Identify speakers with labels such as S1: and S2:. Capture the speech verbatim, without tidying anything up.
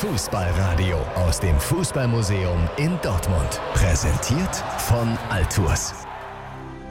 S1: Fußballradio aus dem Fußballmuseum in Dortmund. Präsentiert von Altours.